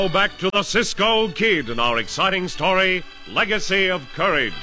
Go back to the Cisco Kid in our exciting story, Legacy of Courage.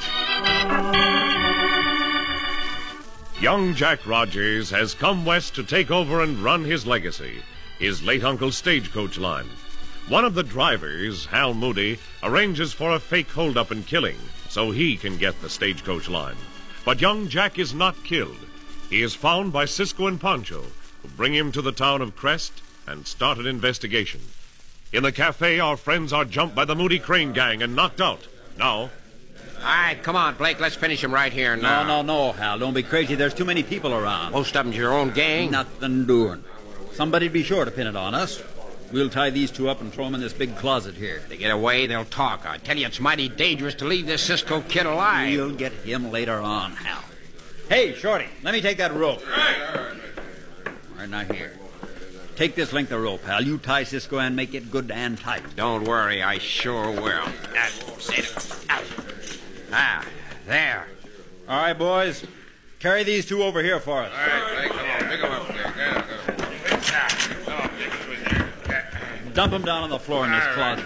Young Jack Rogers has come west to take over and run his legacy, his late uncle's stagecoach line. One of the drivers, Hal Moody, arranges for a fake holdup and killing so he can get the stagecoach line. But young Jack is not killed. He is found by Cisco and Pancho, who bring him to the town of Crest and start an investigation. In the cafe, our friends are jumped by the Moody Crane gang and knocked out. Now... All right, come on, Blake. Let's finish him right here now. No, Hal. Don't be crazy. There's too many people around. Most of them's your own gang. Nothing doing. Somebody'd be sure to pin it on us. We'll tie these two up and throw them in this big closet here. If they get away, they'll talk. I tell you, it's mighty dangerous to leave this Cisco Kid alive. We'll get him later on, Hal. Hey, Shorty, let me take that rope. All right, now here. Take this length of rope, Hal. You tie Cisco and make it good and tight. Don't worry, I sure will. There. All right, boys. Carry these two over here for us. All right, come on. Pick them up there. Dump them down on the floor in this closet.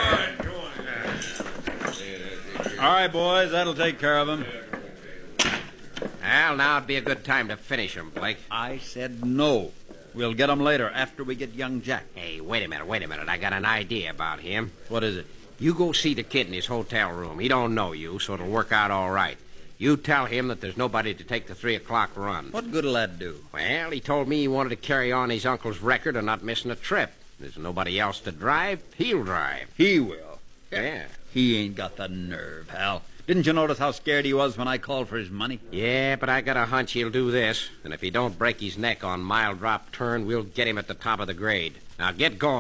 All right, boys. That'll take care of them. Well, now would be a good time to finish him, Blake. I said no. We'll get him later, after we get young Jack. Hey, wait a minute. I got an idea about him. What is it? You go see the kid in his hotel room. He don't know you, so it'll work out all right. You tell him that there's nobody to take the 3 o'clock run. What good'll that do? Well, he told me he wanted to carry on his uncle's record of not missing a trip. There's nobody else to drive. He'll drive. He will. Yeah. He ain't got the nerve, Hal. Didn't you notice how scared he was when I called for his money? Yeah, but I got a hunch he'll do this. And if he don't break his neck on mile drop turn, we'll get him at the top of the grade. Now get going.